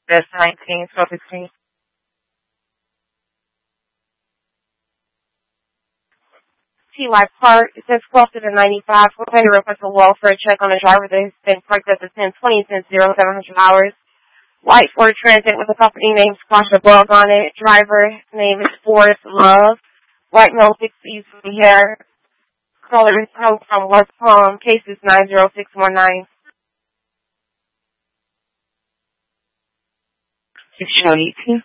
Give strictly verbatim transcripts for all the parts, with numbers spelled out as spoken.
That's nineteen, twelve, sixteen. T Y Park. It says closer to ninety-five. We're going to request a welfare check on a driver that has been parked at the ten twenty since zero seven hundred hours. White Ford Transit with a company name Squasher Bug on it. Driver name is Forrest Love. White male, sixties hair. Caller is home from West Palm. Case is nine zero six one nine. six eighteen.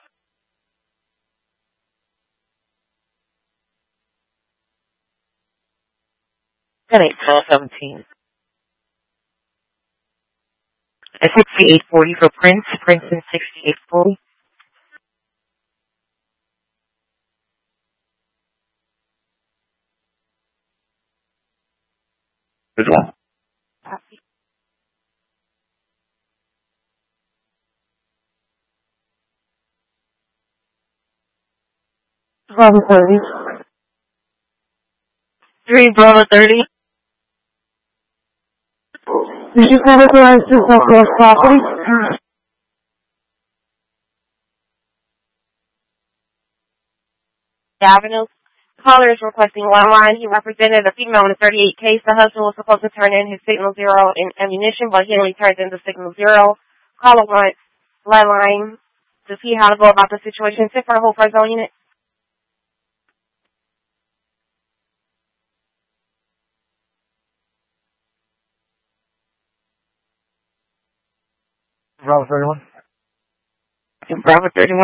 ten eight twelve seventeen. At sixty-eight forty for Prince. Prince in sixty-eight forty. Good one. Copy. Bravo thirty. three Bravo thirty. Did you categorize this as gross property? Avenue. Caller is requesting one line. He represented a female in a thirty-eight case. The husband was supposed to turn in his signal zero in ammunition, but he only turned in the signal zero. Caller wants line line to see how to go about the situation. Sit for the whole first zone unit. Bravo thirty-one. Bravo thirty-one.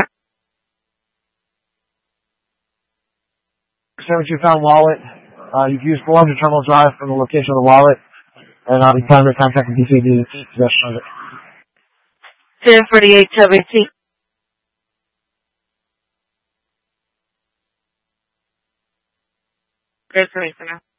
Service you found wallet. Uh, you've used form to terminal drive from the location of the wallet, and I'll be time to contact the D C D to take possession of it. ten forty-eight seventeen. Good for me for now.